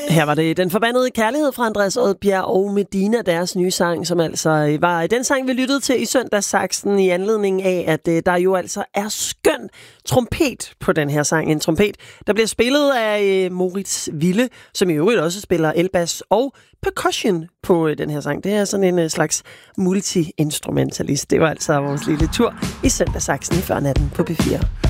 Her var det Den Forbandede Kærlighed fra Andreas Odbjerg og Medina, deres nye sang, som altså var den sang, vi lyttede til i Søndagssaksen i anledning af, at der jo altså er skøn trompet på den her sang. En trompet, der bliver spillet af Moritz Wille, som i øvrigt også spiller elbas og percussion på den her sang. Det er sådan en slags multi-instrumentalist. Det var altså vores lille tur i Søndagssaksen i førnatten på P4.